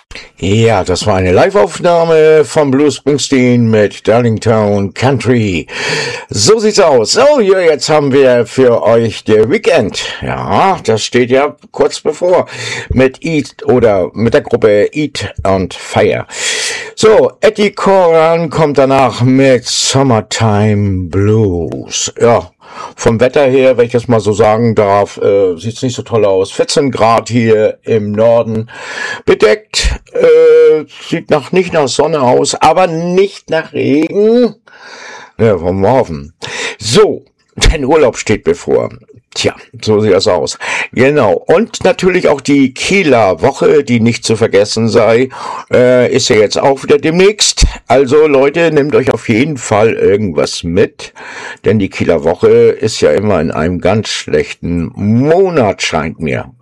Ja, das war eine Live-Aufnahme von Bruce Springsteen mit Darlington Country. So sieht's aus. So, ja, jetzt haben wir für euch der Weekend. Ja, das steht ja kurz bevor mit Eat oder mit der Gruppe Eat and Fire. So, Eddie Coran kommt danach mit Summertime Blues. Ja. Vom Wetter her, wenn ich das mal so sagen darf, sieht's nicht so toll aus. 14 Grad hier im Norden. Bedeckt, sieht nicht nach Sonne aus, aber nicht nach Regen. Ja, wollen wir hoffen. So, dein Urlaub steht bevor. Tja, so sieht das aus. Genau. Und natürlich auch die Kieler Woche, die nicht zu vergessen sei, ist ja jetzt auch wieder demnächst. Also Leute, nehmt euch auf jeden Fall irgendwas mit, denn die Kieler Woche ist ja immer in einem ganz schlechten Monat, scheint mir.